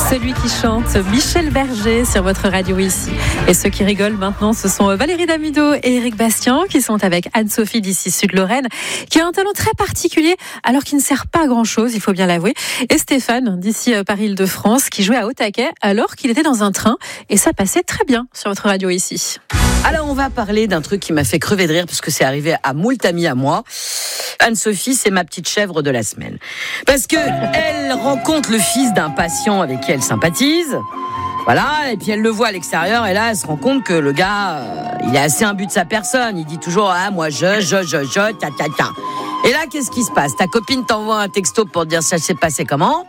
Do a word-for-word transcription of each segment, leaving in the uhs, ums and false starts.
Celui qui chante, Michel Berger, sur votre radio ici. Et ceux qui rigolent maintenant, ce sont Valérie Damido et Éric Bastien, qui sont avec Anne-Sophie d'ici Sud-Lorraine, qui a un talent très particulier, alors qu'il ne sert pas à grand-chose, il faut bien l'avouer. Et Stéphane, d'ici Paris-Île-de-France, qui jouait à haut taquet, alors qu'il était dans un train. Et ça passait très bien sur votre radio ici. Alors, on va parler d'un truc qui m'a fait crever de rire, parce que c'est arrivé à moult amis à moi. Anne-Sophie, c'est ma petite chèvre de la semaine. Parce que elle rencontre le fils d'un patient avec qui elle sympathise. Voilà, et puis elle le voit à l'extérieur, et là, elle se rend compte que le gars, euh, il est assez imbu de sa personne. Il dit toujours, ah, moi, je, je, je, je, ta, ta, ta. Et là, qu'est-ce qui se passe? Ta copine t'envoie un texto pour dire ça s'est passé comment?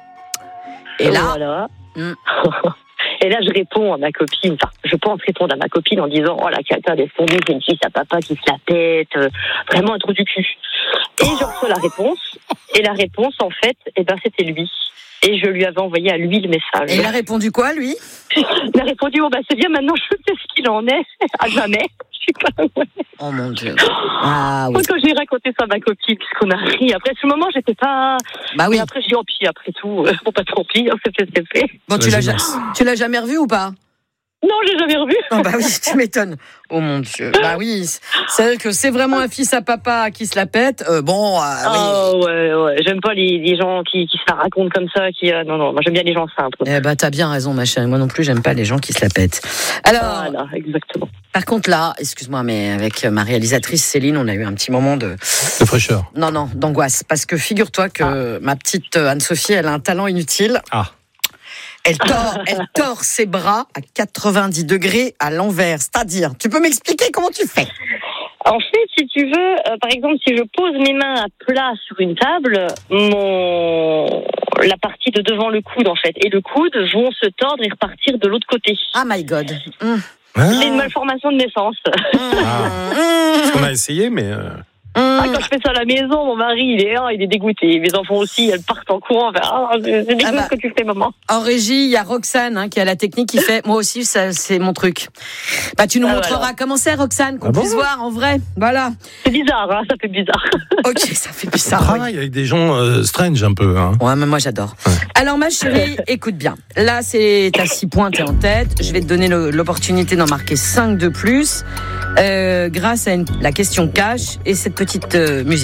Et là... Voilà. Hmm. Et là, je réponds à ma copine, enfin, je pense répondre à ma copine en disant, oh, la cata, laisse tomber, c'est une fille, sa papa qui se la pète, euh, vraiment un trou du cul. Et je reçois la réponse, et la réponse, en fait, eh ben, c'était lui. Et je lui avais envoyé à lui le message. Et il a répondu quoi, lui? Il a répondu, oh, bah, c'est bien, maintenant, je sais ce qu'il en est, à jamais. Je suis pas, ouais. Oh mon Dieu. Ah oui. Quand j'ai raconté ça à ma copine, puisqu'on a ri, après, ce moment, j'étais pas. Bah oui. Et après, j'ai dit, oh, puis après tout, euh, bon, pas trop pis, hein, c'est fait, c'est fait. Bon, tu l'as, ja- tu l'as jamais revu ou pas? Non, j'ai jamais revu. Oh bah oui, tu m'étonnes. Oh mon Dieu. Bah oui, c'est vrai que c'est vraiment un fils à papa qui se la pète. Euh, bon, euh, oui. Oh ouais, ouais. J'aime pas les, les gens qui, qui se la racontent comme ça. Qui, euh, non, non, moi j'aime bien les gens simples. Eh bah t'as bien raison, ma chérie. Moi non plus, j'aime pas les gens qui se la pètent. Alors, voilà, exactement. Par contre là, excuse-moi, mais avec ma réalisatrice Céline, on a eu un petit moment de... De fraîcheur. Non, non, d'angoisse. Parce que figure-toi que ah. ma petite Anne-Sophie, elle a un talent inutile. Ah. Elle tord, elle tord ses bras à quatre-vingt-dix degrés à l'envers. C'est-à-dire, tu peux m'expliquer comment tu fais? En fait, si tu veux, euh, par exemple, si je pose mes mains à plat sur une table, mon... la partie de devant le coude, en fait, et le coude vont se tordre et repartir de l'autre côté. Ah my God. Mmh. Ah. C'est une malformation de naissance. Ah. Mmh. On a essayé, mais... Euh... Ah, quand je fais ça à la maison, mon mari, il est, oh, il est dégoûté. Mes enfants aussi, elles partent en courant. Vers, oh, c'est dégoûté ah bah, ce que tu fais, maman. En régie, il y a Roxane hein, qui a la technique qui fait. Moi aussi, ça, c'est mon truc. Bah, tu nous ah, montreras voilà. comment c'est, Roxane, qu'on ah puisse bon voir en vrai. Voilà. C'est bizarre, hein, ça fait bizarre. Ok, ça fait bizarre. On travaille oui. avec des gens euh, strange un peu. Hein. Ouais, mais moi j'adore. Ouais. Alors, ma chérie, écoute bien. Là, c'est t'as six points, t'es en tête. Je vais te donner le, l'opportunité d'en marquer cinq de plus, euh, grâce à une, la question cash et cette petite euh, musique.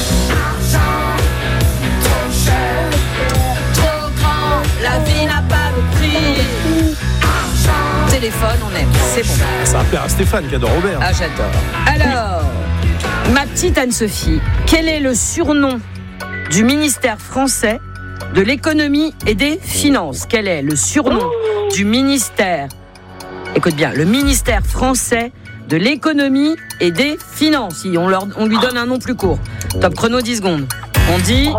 La vie n'a pas de prix. Téléphone, on aime, c'est bon. Ça va plaire à Stéphane qui adore Robert. Ah, j'adore. Alors, ma petite Anne-Sophie, quel est le surnom du ministère français de l'économie et des finances? Quel est le surnom du ministère? Écoute bien, le ministère français de l'économie et des finances. On, leur, on lui donne un nom plus court. Top chrono, dix secondes. On dit...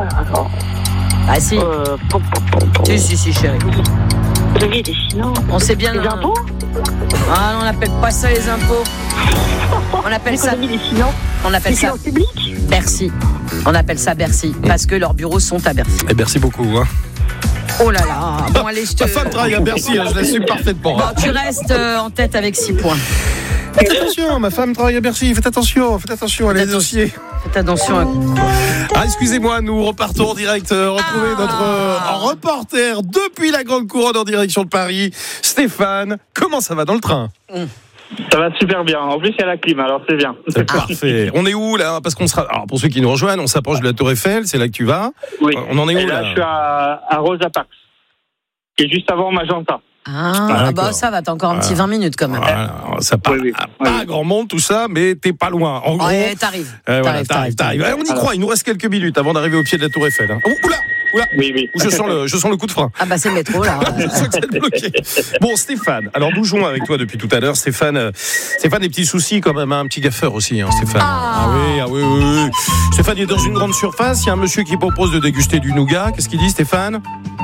Ah si. Euh, si, si, si, chérie. L'économie des finances. On sait bien... Les un... impôts. Ah, on n'appelle pas ça les impôts. On appelle ça... L'économie des finances. On appelle ça... publiques. Bercy. On appelle ça Bercy. Parce que leurs bureaux sont à Bercy. Et Bercy beaucoup, hein. Oh là là. Bon, allez, je te... Ma femme travaille à Bercy, hein, je l'assume parfaitement. Bon, tu restes euh, en tête avec six points. Faites attention, ma femme travaille à Bercy, faites attention, faites attention à les dossiers. Faites attention à... Ah, excusez-moi, nous repartons en direct, euh, retrouver ah. notre euh, reporter depuis la Grande Couronne en direction de Paris. Stéphane, comment ça va dans le train? mmh. Ça va super bien. En plus, il y a la clim, alors c'est bien. C'est parfait. On est où là? Parce qu'on sera. Alors pour ceux qui nous rejoignent, on s'approche de la Tour Eiffel. C'est là que tu vas. Oui. On en est où Et là? là, je suis à, à Rosa Parks, qui est juste avant Magenta. Ah, ah bah ça va, t'as encore un voilà. petit vingt minutes quand même. Voilà. Ça part oui, oui. pas oui. grand monde tout ça, mais t'es pas loin. En gros, ouais, t'arrives. Euh, t'arrives, voilà, t'arrives, t'arrives. t'arrives. On y croit. Il nous reste quelques minutes avant d'arriver au pied de la Tour Eiffel. Hein. Oula, oula. Oui, oui. Je sens le, je sens le coup de frein. Ah bah c'est le métro là. Je sens que c'est bloqué. Bon, Stéphane. Alors nous jouons avec toi depuis tout à l'heure. Stéphane, euh, Stéphane, des petits soucis quand même, hein, un petit gaffeur aussi, hein, Stéphane. Ah. ah oui, ah oui, oui, oui. Stéphane il est dans une grande surface. Il y a un monsieur qui propose de déguster du nougat. Qu'est-ce qu'il dit, Stéphane?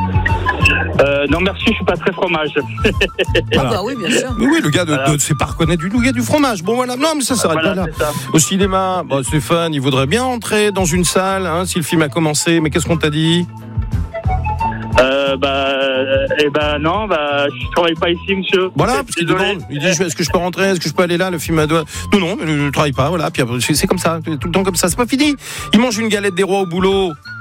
Euh, non merci, je suis pas très fromage. Voilà. Ah bah oui, bien sûr. Mais oui, le gars ne voilà. sait pas reconnaître du nougat, du fromage. Bon voilà, non mais ça s'arrête voilà, pas là. Ça. Au cinéma, bah, Stéphane, il voudrait bien entrer dans une salle, hein, si le film a commencé. Mais qu'est-ce qu'on t'a dit? Euh, bah, eh ben non, bah, je travaille pas ici, monsieur. Voilà, parce qu'il demande, il dit, est-ce que je peux rentrer, est-ce que je peux aller là, le film a doigt. Non, non, je ne travaille pas, voilà, puis c'est comme ça, tout le temps comme ça, c'est pas fini. Il mange une galette des rois au boulot.